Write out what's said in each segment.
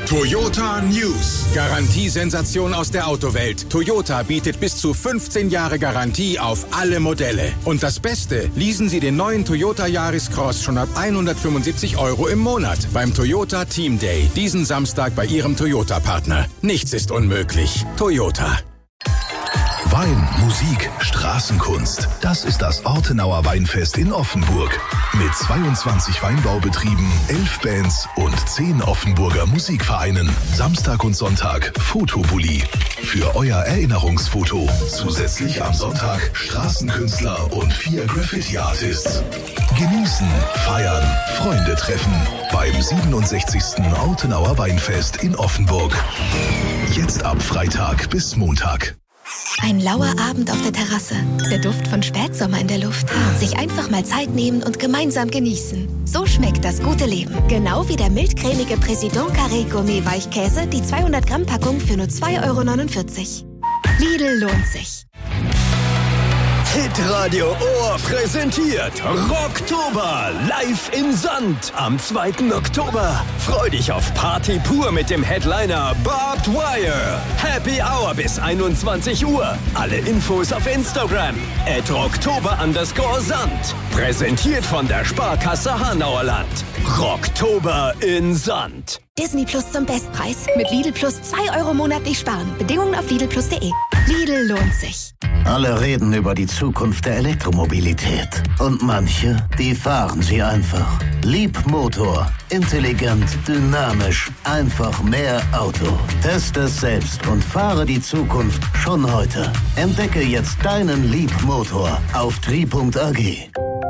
Toyota News. Garantiesensation aus der Autowelt. Toyota bietet bis zu 15 Jahre Garantie auf alle Modelle. Und das Beste, leasen Sie den neuen Toyota Yaris Cross schon ab 175 € im Monat beim Toyota Team Day. Diesen Samstag bei Ihrem Toyota-Partner. Nichts ist unmöglich. Toyota. Wein, Musik, Straßenkunst. Das ist das Ortenauer Weinfest in Offenburg. Mit 22 Weinbaubetrieben, 11 Bands und 10 Offenburger Musikvereinen. Samstag und Sonntag Fotobully. Für euer Erinnerungsfoto. Zusätzlich am Sonntag Straßenkünstler und 4 Graffiti-Artists. Genießen, feiern, Freunde treffen. Beim 67. Ortenauer Weinfest in Offenburg. Jetzt ab Freitag bis Montag. Ein lauer Abend auf der Terrasse, der Duft von Spätsommer in der Luft. Sich einfach mal Zeit nehmen und gemeinsam genießen. So schmeckt das gute Leben. Genau wie der mildcremige Président Carré Gourmet Weichkäse, die 200 Gramm Packung für nur 2,49 €. Lidl lohnt sich. Hitradio Ohr präsentiert Rocktober live in Sand am 2. Oktober. Freu dich auf Party pur mit dem Headliner Barbed Wire. Happy Hour bis 21 Uhr. Alle Infos auf Instagram @Rocktober_Sand. Präsentiert von der Sparkasse Hanauerland. Rocktober in Sand. Disney Plus zum Bestpreis. Mit Lidl Plus 2 € monatlich sparen. Bedingungen auf lidlplus.de. Lidl lohnt sich. Alle reden über die Zukunft der Elektromobilität. Und manche, die fahren sie einfach. Leapmotor. Intelligent, dynamisch, einfach mehr Auto. Teste es selbst und fahre die Zukunft schon heute. Entdecke jetzt deinen Leapmotor auf tri.ag.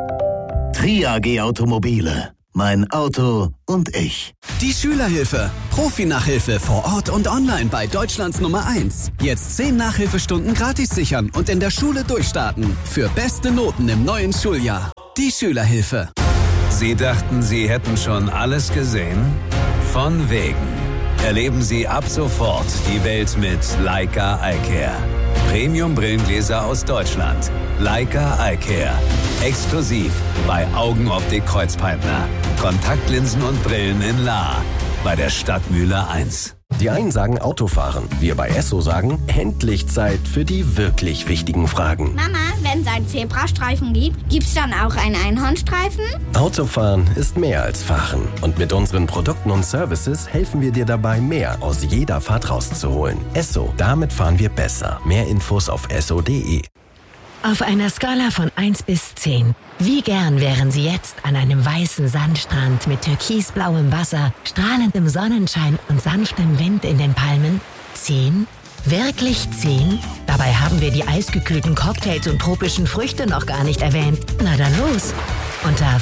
Tri AG Automobile. Mein Auto und ich. Die Schülerhilfe. Profi-Nachhilfe vor Ort und online bei Deutschlands Nummer 1. Jetzt 10 Nachhilfestunden gratis sichern und in der Schule durchstarten. Für beste Noten im neuen Schuljahr. Die Schülerhilfe. Sie dachten, Sie hätten schon alles gesehen? Von wegen. Erleben Sie ab sofort die Welt mit Leica iCare. Premium-Brillengläser aus Deutschland. Leica iCare. Exklusiv bei Augenoptik Kreuzpeitner. Kontaktlinsen und Brillen in Lahr. Bei der Stadtmühle 1. Die einen sagen Autofahren. Wir bei Esso sagen, endlich Zeit für die wirklich wichtigen Fragen. Mama, wenn es einen Zebrastreifen gibt, gibt's dann auch einen Einhornstreifen? Autofahren ist mehr als Fahren. Und mit unseren Produkten und Services helfen wir dir dabei, mehr aus jeder Fahrt rauszuholen. Esso, damit fahren wir besser. Mehr Infos auf esso.de. Auf einer Skala von 1 bis 10. Wie gern wären Sie jetzt an einem weißen Sandstrand mit türkisblauem Wasser, strahlendem Sonnenschein und sanftem Wind in den Palmen? 10? Wirklich 10? Dabei haben wir die eisgekühlten Cocktails und tropischen Früchte noch gar nicht erwähnt. Na dann los! Unter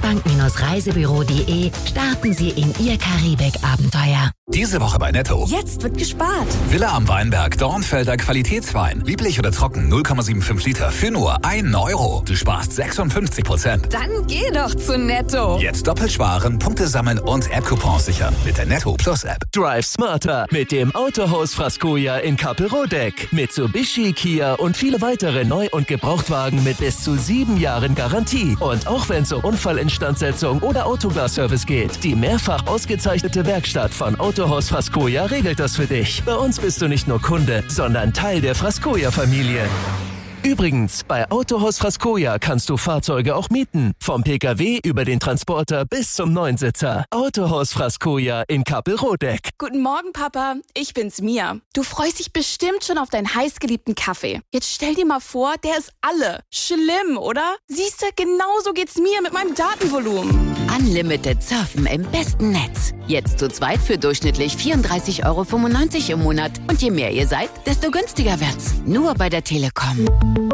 volksbank-reisebüro.de starten Sie in Ihr Karibik-Abenteuer. Diese Woche bei Netto. Jetzt wird gespart. Villa am Weinberg, Dornfelder Qualitätswein. Lieblich oder trocken, 0,75 Liter für nur 1 €. Du sparst 56%. Dann geh doch zu Netto. Jetzt doppelt sparen, Punkte sammeln und App-Coupons sichern mit der Netto Plus App. Drive smarter mit dem Autohaus Frascoja in Kappelrodeck. Mitsubishi, Kia und viele weitere Neu- und Gebrauchtwagen mit bis zu 7 Jahren Garantie. Und auch wenn es um Unfallinstandsetzung oder Autoglas-Service geht, die mehrfach ausgezeichnete Werkstatt von Autohaus Frascoja regelt das für dich. Bei uns bist du nicht nur Kunde, sondern Teil der Frascoja-Familie. Übrigens, bei Autohaus Frascoja kannst du Fahrzeuge auch mieten. Vom Pkw über den Transporter bis zum Neunsitzer. Autohaus Frascoja in Kappelrodeck. Guten Morgen, Papa. Ich bin's, Mia. Du freust dich bestimmt schon auf deinen heißgeliebten Kaffee. Jetzt stell dir mal vor, der ist alle. Schlimm, oder? Siehst du, genauso geht's mir mit meinem Datenvolumen. Unlimited Surfen im besten Netz. Jetzt zu zweit für durchschnittlich 34,95 € im Monat. Und je mehr ihr seid, desto günstiger wird's. Nur bei der Telekom.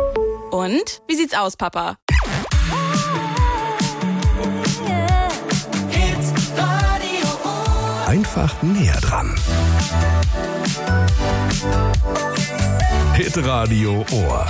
Und? Wie sieht's aus, Papa? Einfach näher dran. Hitradio Ohr.